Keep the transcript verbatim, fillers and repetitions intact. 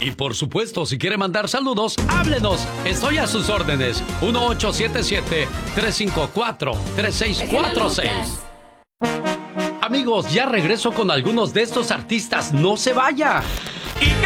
Y por supuesto, si quiere mandar saludos, háblenos. Estoy a sus órdenes. uno ocho siete siete, tres cinco cuatro, tres seis cuatro seis. Amigos, ya regreso con algunos de estos artistas. No se vaya. ¿Y qué